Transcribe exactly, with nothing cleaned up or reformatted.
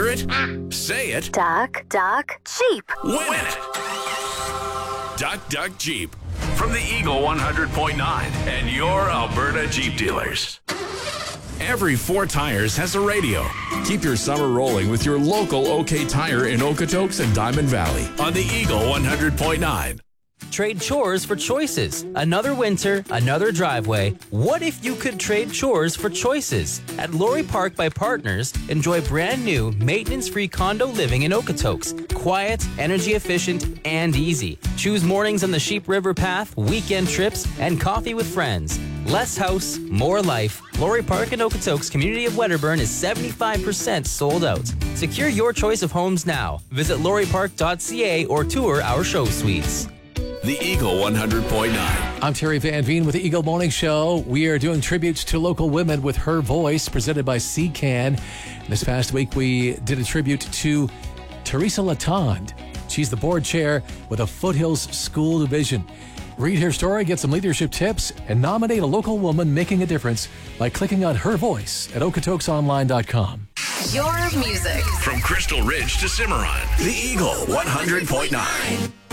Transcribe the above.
it? Say it. Duck, duck, Jeep. Win it. Duck, Duck, Jeep. From the Eagle one hundred point nine and your Alberta Jeep dealers. Every four tires has a radio. Keep your summer rolling with your local OK Tire in Okotoks and Diamond Valley on the Eagle one hundred point nine. Trade chores for choices. Another winter, another driveway. What if you could trade chores for choices? At Laurie Park by Partners, enjoy brand new, maintenance-free condo living in Okotoks. Quiet, energy efficient, and easy. Choose mornings on the Sheep River Path, weekend trips, and coffee with friends. Less house, more life. Laurie Park in Okotoks, community of Wedderburn, is seventy-five percent sold out. Secure your choice of homes now. Visit laurie park dot c a or tour our show suites. The Eagle one hundred point nine. I'm Terry Van Veen with the Eagle Morning Show. We are doing tributes to local women with Her Voice, presented by C CAN. This past week, we did a tribute to Teresa Latond. She's the board chair with the Foothills School Division. Read her story, get some leadership tips, and nominate a local woman making a difference by clicking on Her Voice at okotokes online dot com. Your music. From Crystal Ridge to Cimarron, the Eagle one hundred point nine.